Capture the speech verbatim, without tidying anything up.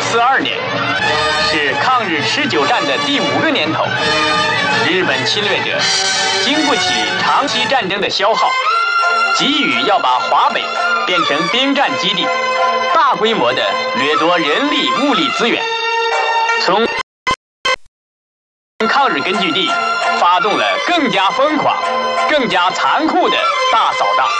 四二年，是抗日持久战的第五个年头。日本侵略者经不起长期战争的消耗，急于要把华北变成兵站基地，大规模的掠夺人力物力资源，从抗日根据地发动了更加疯狂、更加残酷的大扫荡。